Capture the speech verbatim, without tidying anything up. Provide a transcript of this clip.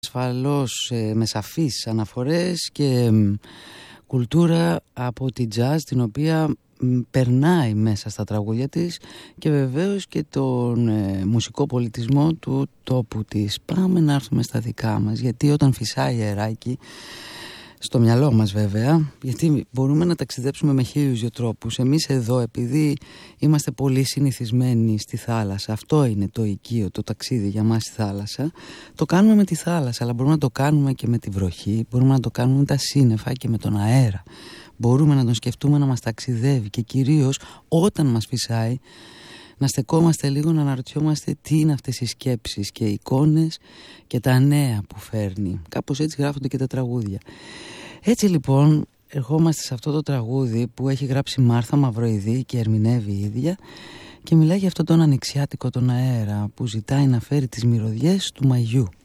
ασφαλώς ε, με σαφείς αναφορές και ε, κουλτούρα από την jazz, την οποία μ, περνάει μέσα στα τραγούδια της, και βεβαίως και τον ε, μουσικό πολιτισμό του τόπου της. Πάμε να έρθουμε στα δικά μας, γιατί όταν φυσάει αεράκι, στο μυαλό μας βέβαια, γιατί μπορούμε να ταξιδέψουμε με χίλιους δυο τρόπους. Εμείς εδώ, επειδή είμαστε πολύ συνηθισμένοι στη θάλασσα, αυτό είναι το οικείο, το ταξίδι για μας στη θάλασσα, το κάνουμε με τη θάλασσα, αλλά μπορούμε να το κάνουμε και με τη βροχή, μπορούμε να το κάνουμε με τα σύννεφα και με τον αέρα. Μπορούμε να τον σκεφτούμε να μας ταξιδεύει, και κυρίως όταν μας φυσάει να στεκόμαστε λίγο, να αναρωτιόμαστε τι είναι αυτές οι σκέψεις και οι εικόνες και τα νέα που φέρνει. Κάπως έτσι γράφονται και τα τραγούδια. Έτσι λοιπόν ερχόμαστε σε αυτό το τραγούδι που έχει γράψει Μάρθα Μαυροειδή και ερμηνεύει η ίδια, και μιλάει για αυτόν τον ανοιξιάτικο τον αέρα που ζητάει να φέρει τις μυρωδιές του Μαγιού.